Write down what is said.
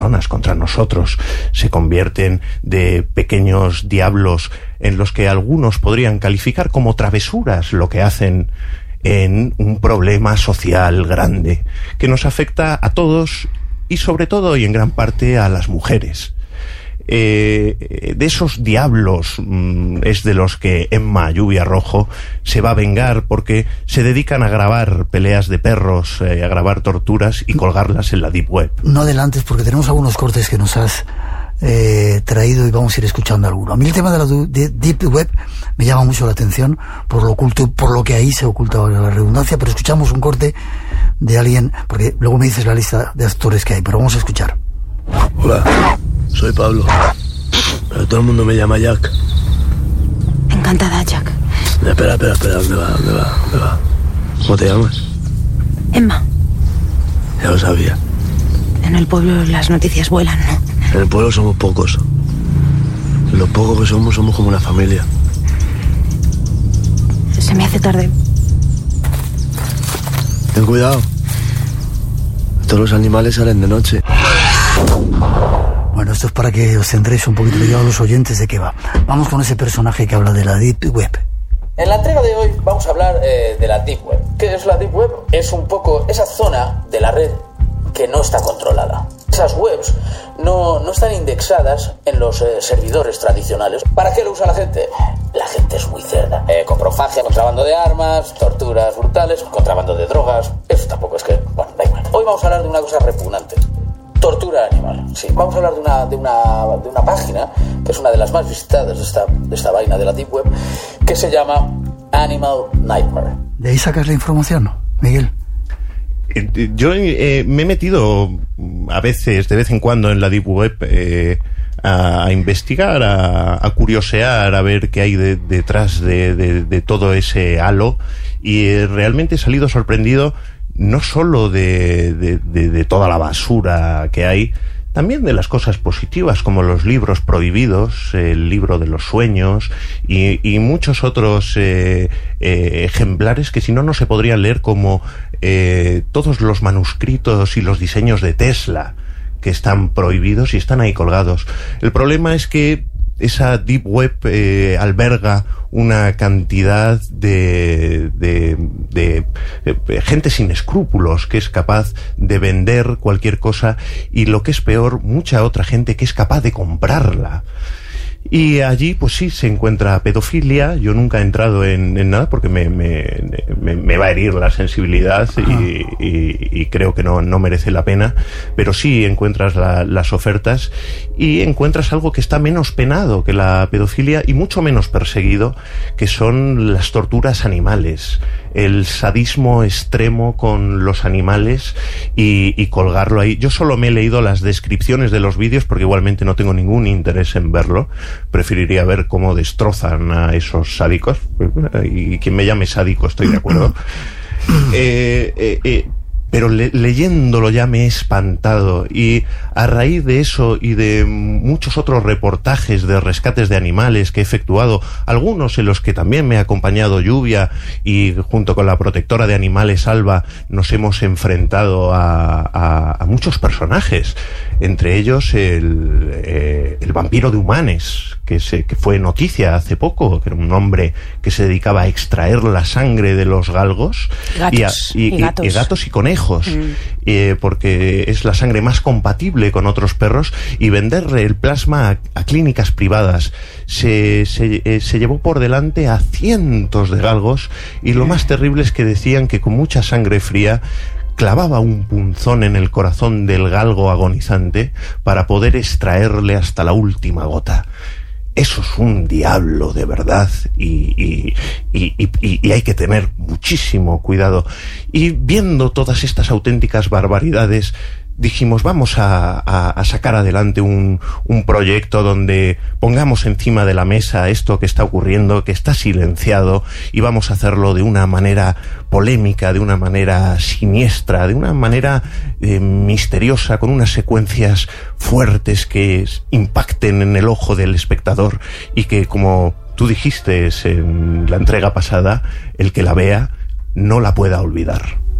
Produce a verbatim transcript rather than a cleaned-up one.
contra nosotros, se convierten de pequeños diablos en los que algunos podrían calificar como travesuras lo que hacen, en un problema social grande que nos afecta a todos y sobre todo y en gran parte a las mujeres. Eh, de esos diablos mmm, es de los que Emma Lluvia Rojo se va a vengar, porque se dedican a grabar peleas de perros, eh, a grabar torturas y colgarlas en la Deep Web. No adelantes, porque tenemos algunos cortes que nos has eh, traído y vamos a ir escuchando alguno. A mí el tema de la de Deep Web me llama mucho la atención por lo oculto, por lo que ahí se oculta la redundancia, pero escuchamos un corte de alguien, porque luego me dices la lista de actores que hay, pero vamos a escuchar. Hola, soy Pablo, pero todo el mundo me llama Jack. Encantada, Jack. Espera, espera, espera, ¿dónde va? ¿Dónde va? ¿Dónde va? ¿Cómo te llamas? Emma. Ya lo sabía. En el pueblo las noticias vuelan, ¿no? En el pueblo somos pocos. Y los pocos que somos, somos como una familia. Se me hace tarde. Ten cuidado. Todos los animales salen de noche. Bueno, esto es para que os centréis un poquito a los oyentes de qué va. Vamos con ese personaje que habla de la Deep Web. En la entrega de hoy vamos a hablar eh, de la Deep Web. ¿Qué es la Deep Web? Es un poco esa zona de la red que no está controlada. Esas webs no, no están indexadas en los eh, servidores tradicionales. ¿Para qué lo usa la gente? La gente es muy cerda. Eh, coprofagia, contrabando de armas, torturas brutales, contrabando de drogas. Eso tampoco es que... Bueno, da igual. Hoy vamos a hablar de una cosa repugnante. Tortura animal. Sí, vamos a hablar de una, de una, de una página que es una de las más visitadas de esta, de esta vaina de la Deep Web, que se llama Animal Nightmare. ¿De ahí sacas la información, no, Miguel? Yo eh, me he metido a veces, de vez en cuando, en la Deep Web eh, a, a investigar, a, a curiosear, a ver qué hay de, detrás de, de, de todo ese halo, y eh, realmente he salido sorprendido no solo de, de, de, de toda la basura que hay, también de las cosas positivas, como los libros prohibidos, el libro de los sueños y, y muchos otros eh, eh, ejemplares que si no, no se podrían leer, como eh, todos los manuscritos y los diseños de Tesla, que están prohibidos y están ahí colgados. El problema es que esa Deep Web eh, alberga una cantidad de, de, de, de gente sin escrúpulos que es capaz de vender cualquier cosa, y lo que es peor, mucha otra gente que es capaz de comprarla. Y allí, pues sí, se encuentra pedofilia. Yo nunca he entrado en, en nada porque me, me, me, me va a herir la sensibilidad y, y, y creo que no, no merece la pena. Pero sí encuentras la, las ofertas, y encuentras algo que está menos penado que la pedofilia y mucho menos perseguido, que son las torturas animales, el sadismo extremo con los animales y, y colgarlo ahí. Yo solo me he leído las descripciones de los vídeos porque igualmente no tengo ningún interés en verlo. Preferiría ver cómo destrozan a esos sádicos, y quien me llame sádico estoy de acuerdo. eh, eh, eh, pero le, leyéndolo ya me he espantado, y a raíz de eso y de muchos otros reportajes de rescates de animales que he efectuado, algunos en los que también me ha acompañado Lluvia, y junto con la protectora de animales Alba nos hemos enfrentado a, a, a muchos personajes, entre ellos el, eh, el vampiro de Humanes, que, se, que fue noticia hace poco, que era un hombre que se dedicaba a extraer la sangre de los galgos gatos, y, a, y, y, gatos. y, y gatos y conejos. Mm. Eh, porque es la sangre más compatible con otros perros, y vender el plasma a, a clínicas privadas. Se, se, eh, se llevó por delante a cientos de galgos, y lo más terrible es que decían que con mucha sangre fría clavaba un punzón en el corazón del galgo agonizante para poder extraerle hasta la última gota. Eso es un diablo de verdad, y, y, y, y, y hay que tener muchísimo cuidado. Y viendo todas estas auténticas barbaridades, dijimos, vamos a, a, a sacar adelante un, un proyecto donde pongamos encima de la mesa esto que está ocurriendo, que está silenciado, y vamos a hacerlo de una manera polémica, de una manera siniestra, de una manera eh, misteriosa, con unas secuencias fuertes que impacten en el ojo del espectador, y que, como tú dijiste en la entrega pasada, el que la vea no la pueda olvidar.